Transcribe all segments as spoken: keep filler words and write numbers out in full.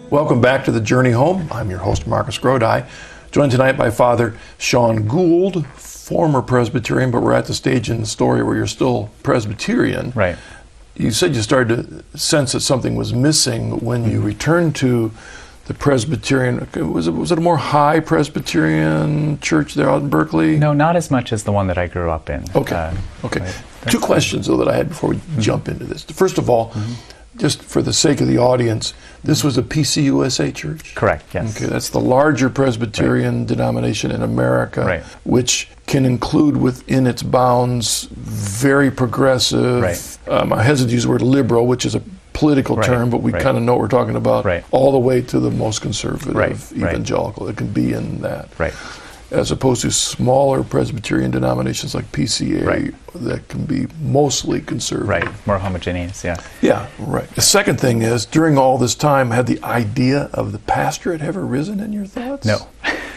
Welcome back to The Journey Home. I'm your host, Marcus Grodi, joined tonight by Father Sean Gould, former Presbyterian, but we're at the stage in the story where you're still Presbyterian. Right. You said you started to sense that something was missing when mm-hmm. you returned to the Presbyterian. Was it, was it a more high Presbyterian church there out in Berkeley? No, not as much as the one that I grew up in. Okay. Uh, okay. Right. Two questions, though, that I had before we mm-hmm. jump into this. First of all, mm-hmm. just for the sake of the audience, this was a P C U S A church? Correct, yes. Okay, that's the larger Presbyterian right. denomination in America, right. which can include within its bounds very progressive, right. um, I hesitate to use the word liberal, which is a political right. term, but we right. kind of know what we're talking about, right. all the way to the most conservative right. evangelical. Right. It can be in that. Right. As opposed to smaller Presbyterian denominations like P C A right. that can be mostly conservative. Right, more homogeneous, yeah. Yeah, right. The second thing is, during all this time, had the idea of the pastorate ever risen in your thoughts? No.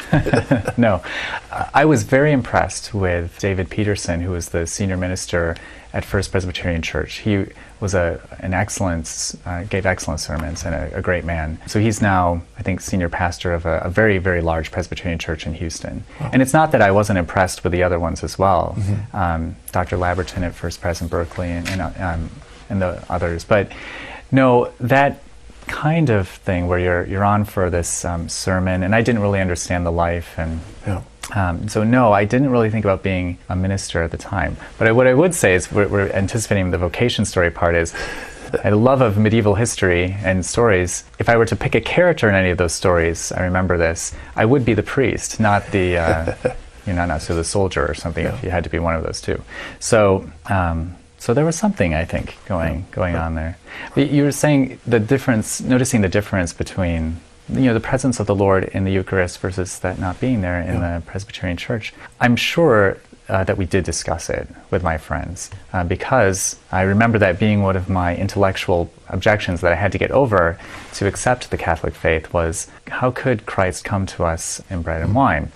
No. I was very impressed with David Peterson, who was the senior minister at First Presbyterian Church. He was a an excellent, uh, gave excellent sermons and a, a great man. So he's now, I think, senior pastor of a, a very, very large Presbyterian church in Houston. Wow. And it's not that I wasn't impressed with the other ones as well. Mm-hmm. um, Doctor Laberton at First Pres in Berkeley and, and, um, and the others. But no, that kind of thing where you're you're on for this um, sermon, and I didn't really understand the life, and yeah. um, so no, I didn't really think about being a minister at the time. But I, what I would say is, we're, we're anticipating the vocation story part is, I love of medieval history and stories. If I were to pick a character in any of those stories, I remember this, I would be the priest, not the uh, you know, not so the soldier or something. Yeah. If you had to be one of those two, so. Um, So there was something, I think, going going on there. You were saying the difference, noticing the difference between, you know, the presence of the Lord in the Eucharist versus that not being there in yeah. the Presbyterian Church. I'm sure uh, that we did discuss it with my friends uh, because I remember that being one of my intellectual objections that I had to get over to accept the Catholic faith was, how could Christ come to us in bread and wine?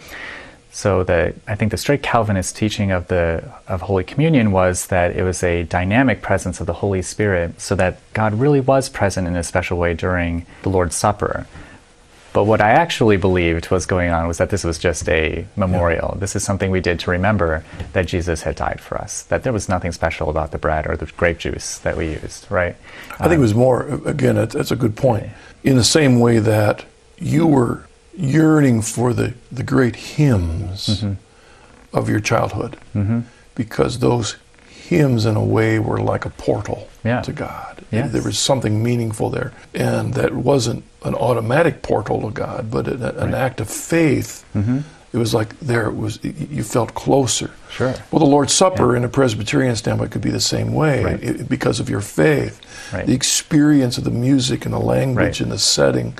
So the, I think the straight Calvinist teaching of the of Holy Communion was that it was a dynamic presence of the Holy Spirit, so that God really was present in a special way during the Lord's Supper. But what I actually believed was going on was that this was just a memorial. Yeah. This is something we did to remember that Jesus had died for us, that there was nothing special about the bread or the grape juice that we used, right? I think um, it was more, again, that's a good point, in the same way that you were yearning for the, the great hymns mm-hmm. of your childhood, mm-hmm. because those hymns in a way were like a portal yeah. to God. Yes. There was something meaningful there, and that wasn't an automatic portal to God, but an, an right. act of faith. Mm-hmm. It was like there it was, you felt closer. Sure. Well, the Lord's Supper yeah. in a Presbyterian standpoint could be the same way, right. it, because of your faith. Right. The experience of the music and the language right. and the setting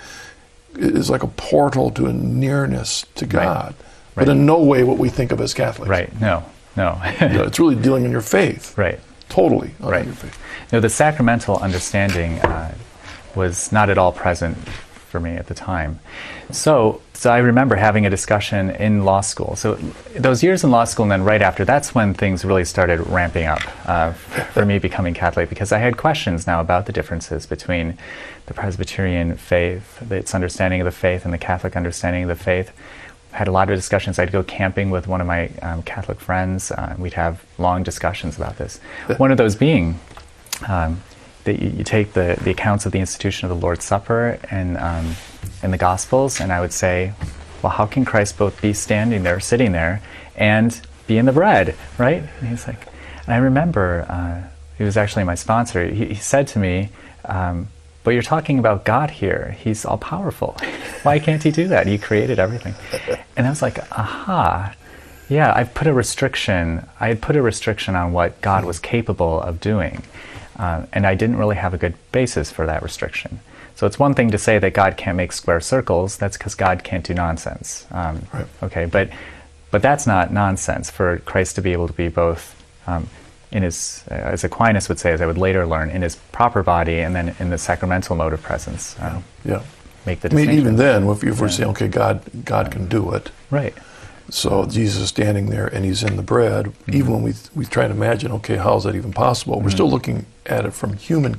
is like a portal to a nearness to God, right. but right. in no way what we think of as Catholics. Right, no, no. You know, it's really dealing in your faith. Right. Totally on right. your faith. No, the sacramental understanding uh, was not at all present for me at the time. So, so I remember having a discussion in law school. So those years in law school and then right after, that's when things really started ramping up uh, for me becoming Catholic, because I had questions now about the differences between the Presbyterian faith, its understanding of the faith, and the Catholic understanding of the faith. I had a lot of discussions. I'd go camping with one of my um, Catholic friends. Uh, we'd have long discussions about this. One of those being um, that you, you take the, the accounts of the institution of the Lord's Supper and um, in the Gospels, and I would say, well, how can Christ both be standing there, sitting there, and be in the bread, right? And he's like, and I remember, uh, he was actually my sponsor, he, he said to me, um, but you're talking about God here. He's all-powerful. Why can't he do that? He created everything. And I was like, aha, yeah, I've put a restriction, I had put a restriction on what God was capable of doing. Uh, and I didn't really have a good basis for that restriction. So it's one thing to say that God can't make square circles. That's because God can't do nonsense. Um, right. Okay, but but that's not nonsense for Christ to be able to be both, um, in his, uh, as Aquinas would say, as I would later learn, in his proper body and then in the sacramental mode of presence. Um, yeah. Make the I mean, distinction. even then, if, if we're yeah. saying, okay, God, God can do it. Right. So Jesus is standing there and he's in the bread. Mm-hmm. Even when we we try to imagine, okay, how is that even possible? Mm-hmm. We're still looking at it from human